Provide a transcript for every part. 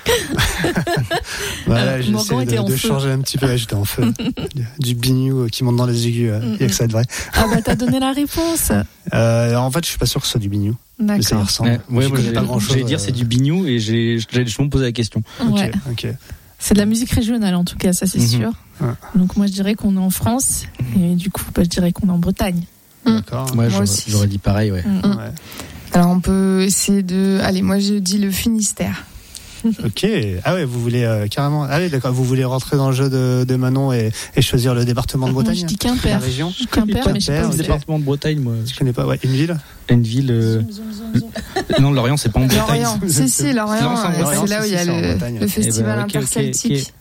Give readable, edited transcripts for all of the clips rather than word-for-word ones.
Voilà, j'essaie de changer un petit peu. J'étais en feu. Du bignou qui monte dans les aigus. Il n'y a que ça de vrai. Ah bah t'as donné la réponse. En fait, je suis pas sûr que ce soit du bignou. D'accord. Mais ça y ressemble. Ouais, moi, j'allais dire c'est du bignou et j'allais justement me poser la question. Ouais. Ok. C'est de la musique régionale en tout cas, ça c'est sûr. Ouais. Donc moi je dirais qu'on est en France et du coup je dirais qu'on est en Bretagne. D'accord. Ouais, Moi aussi. j'aurais dit pareil, ouais. Ouais. Alors on peut essayer de... Allez, moi je dis le Finistère. Ok. Ah ouais, vous voulez carrément. Ah oui, d'accord. Vous voulez rentrer dans le jeu de Manon et choisir le département de Bretagne. Moi je dis Quimper. La région. Quimper, mais je sais pas. Quimper, Le département de Bretagne, moi. Je connais pas. Ouais, une ville. Une ville. Non, Lorient, c'est pas en Bretagne. Lorient. Si, Lorient. C'est là où il y a le festival interceltique.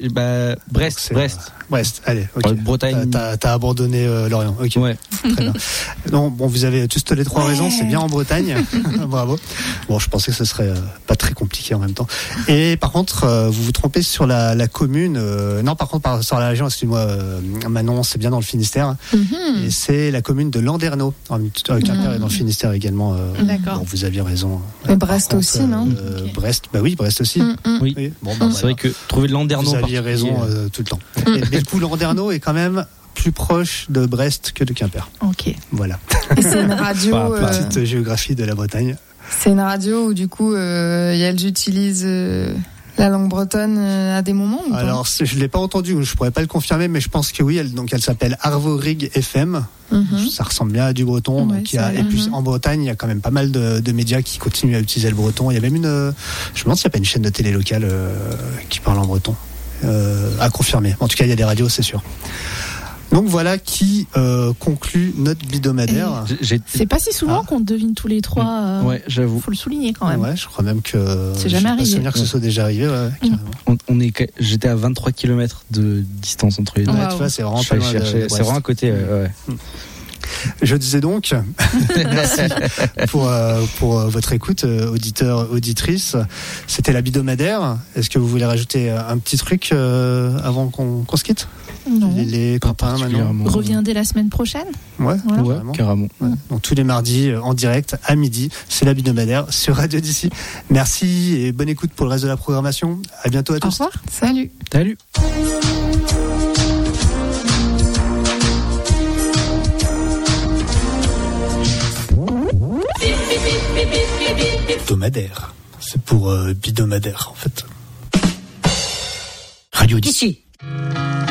Brest, allez, ok. Ouais, Bretagne. T'as abandonné Lorient, ok. Ouais. Très bien. Non, bon, vous avez tous les trois raisons, c'est bien en Bretagne. Bravo. Bon, je pensais que ce serait pas très compliqué en même temps. Et par contre, vous vous trompez sur la commune. Non, par contre, sur la région, excuse-moi, Manon, c'est bien dans le Finistère. Et c'est la commune de Landerneau. Quimper est dans le Finistère également. D'accord. Bon, vous aviez raison. Et Brest aussi, non okay. Brest, bah oui, Brest aussi. Oui. Bon, C'est vrai que trouver de Landerneau. Vous aviez raison tout le temps. Mais du coup, Landerneau est quand même plus proche de Brest que de Quimper. Ok. Voilà. Et c'est une radio. Petite géographie de la Bretagne. C'est une radio où du coup, elles utilisent la langue bretonne à des moments. Ou alors, je l'ai pas entendu, je pourrais pas le confirmer, mais je pense que oui. Elle s'appelle Arvorig FM. Ça ressemble bien à du breton. Ouais, donc et puis en Bretagne, il y a quand même pas mal de médias qui continuent à utiliser le breton. Il y a même je me demande s'il n'y a pas une chaîne de télé locale qui parle en breton. À confirmer. En tout cas, il y a des radios, c'est sûr. Donc voilà qui conclut notre bidomadaire. C'est pas si souvent qu'on devine tous les trois. Ouais, j'avoue. Faut le souligner quand même. Ouais, je crois même que c'est jamais arrivé. Je souvenir que ce soit déjà arrivé. Ouais, carrément. J'étais à 23 km de distance entre les deux. Ouais, tu vois, c'est vraiment pas loin. C'est vraiment à côté. Ouais. Je disais donc, merci pour votre écoute, auditeurs, auditrices. C'était la bidomadaire. Est-ce que vous voulez rajouter un petit truc avant qu'on se quitte? Non. Les copains maintenant. Revient dès la semaine prochaine. Ouais, voilà. Carrément. Ouais. Donc tous les mardis en direct à midi, c'est la bidomadaire sur Radio d'ici. Merci et bonne écoute pour le reste de la programmation. À bientôt à tous. Au revoir. Salut. Salut. Bidomadaire. C'est pour bidomadaire en fait. Radio d'ici.